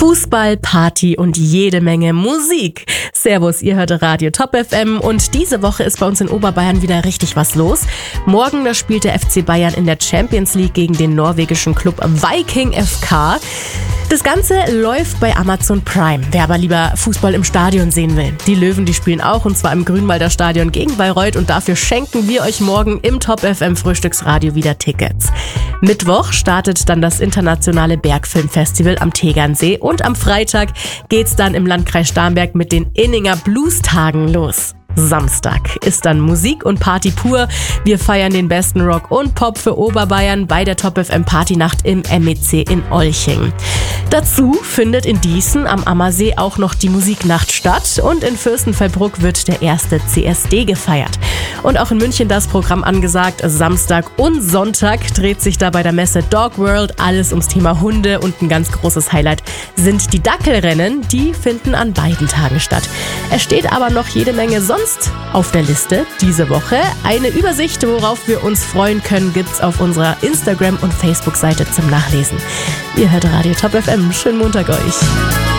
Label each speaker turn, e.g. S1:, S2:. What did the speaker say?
S1: Fußball, Party und jede Menge Musik. Servus, ihr hört Radio Top FM und diese Woche ist bei uns in Oberbayern wieder richtig was los. Morgen, da spielt der FC Bayern in der Champions League gegen den norwegischen Club Viking FK. Das Ganze läuft bei Amazon Prime, wer aber lieber Fußball im Stadion sehen will. Die Löwen, die spielen auch, und zwar im Grünwalder Stadion gegen Bayreuth, und dafür schenken wir euch morgen im Top FM Frühstücksradio wieder Tickets. Mittwoch startet dann das internationale Bergfilmfestival am Tegernsee und am Freitag geht's dann im Landkreis Starnberg mit den Inninger Blues-Tagen los. Samstag ist dann Musik und Party pur. Wir feiern den besten Rock und Pop für Oberbayern bei der Top FM Partynacht im MEC in Olching. Dazu findet in Dießen am Ammersee auch noch die Musiknacht statt und in Fürstenfeldbruck wird der erste CSD gefeiert. Und auch in München das Programm angesagt. Samstag und Sonntag dreht sich da bei der Messe Dog World alles ums Thema Hunde, und ein ganz großes Highlight sind die Dackelrennen. Die finden an beiden Tagen statt. Es steht aber noch jede Menge sonst auf der Liste diese Woche. Eine Übersicht, worauf wir uns freuen können, gibt's auf unserer Instagram- und Facebook-Seite zum Nachlesen. Ihr hört Radio Top FM. Schönen Montag euch.